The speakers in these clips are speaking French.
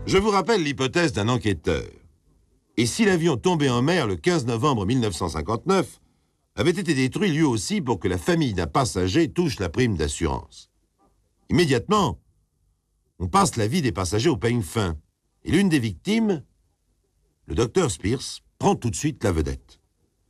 Je vous rappelle l'hypothèse d'un enquêteur. Et si l'avion tombé en mer le 15 novembre 1959 avait été détruit lui aussi pour que la famille d'un passager touche la prime d'assurance? Immédiatement, on passe la vie des passagers au peigne fin. Et l'une des victimes, le docteur Spears, prend tout de suite la vedette.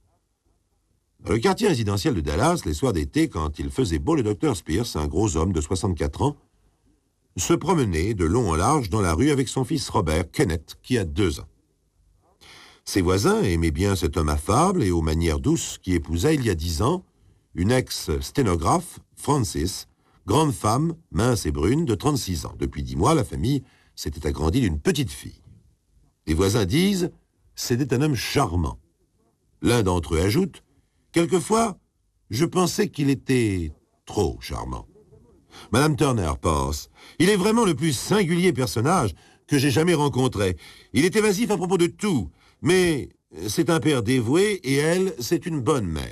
Dans le quartier résidentiel de Dallas, les soirs d'été, quand il faisait beau, le docteur Spears, un gros homme de 64 ans, se promenait de long en large dans la rue avec son fils Robert, Kenneth, qui a 2 ans. Ses voisins aimaient bien cet homme affable et aux manières douces qui épousa il y a 10 ans une ex-sténographe, Frances, grande femme, mince et brune, de 36 ans. Depuis 10 mois, la famille s'était agrandie d'une petite fille. Les voisins disent « c'était un homme charmant ». L'un d'entre eux ajoute « quelquefois, je pensais qu'il était trop charmant ». Madame Turner pense « il est vraiment le plus singulier personnage que j'ai jamais rencontré. Il est évasif à propos de tout, mais c'est un père dévoué et elle, c'est une bonne mère. »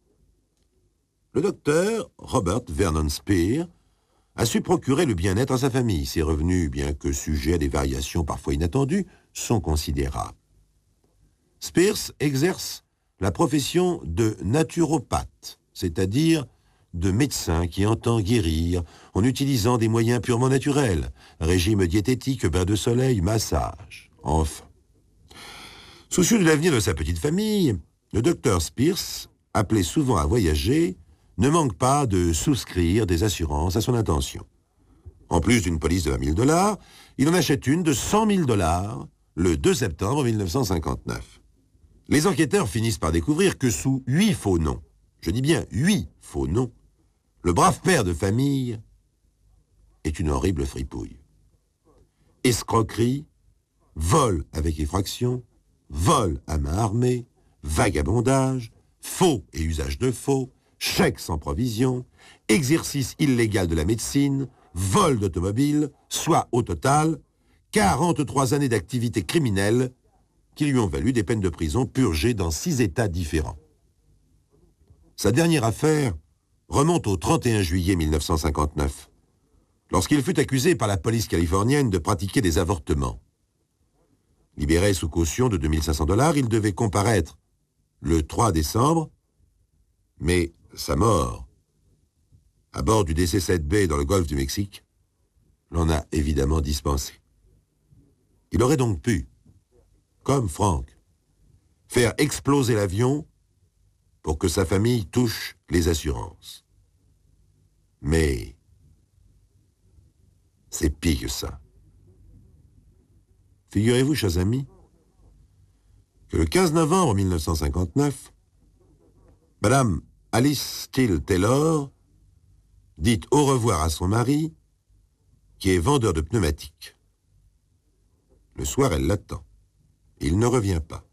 Le docteur Robert Vernon Spears a su procurer le bien-être à sa famille. Ses revenus, bien que sujets à des variations parfois inattendues, sont considérables. Spears exerce la profession de naturopathe, c'est-à-dire de médecin qui entend guérir en utilisant des moyens purement naturels, régime diététique, bain de soleil, massage, enfin. Soucieux de l'avenir de sa petite famille, le docteur Spears, appelé souvent à voyager, ne manque pas de souscrire des assurances à son intention. En plus d'une police de 20 000 $, il en achète une de 100 000 $ le 2 septembre 1959. Les enquêteurs finissent par découvrir que sous 8 faux noms, je dis bien 8 faux noms, le brave père de famille est une horrible fripouille. Escroquerie, vol avec effraction, vol à main armée, vagabondage, faux et usage de faux, chèques sans provision, exercice illégal de la médecine, vol d'automobile, soit au total 43 années d'activité criminelle qui lui ont valu des peines de prison purgées dans 6 États différents. Sa dernière affaire remonte au 31 juillet 1959, lorsqu'il fut accusé par la police californienne de pratiquer des avortements. Libéré sous caution de 2 500 $, il devait comparaître le 3 décembre, mais sa mort, à bord du DC-7B dans le golfe du Mexique, l'en a évidemment dispensé. Il aurait donc pu, comme Frank, faire exploser l'avion pour que sa famille touche les assurances. Mais c'est pire que ça. Figurez-vous, chers amis, que le 15 novembre 1959, Madame Alice Steele Taylor dit au revoir à son mari, qui est vendeur de pneumatiques. Le soir, elle l'attend. Il ne revient pas.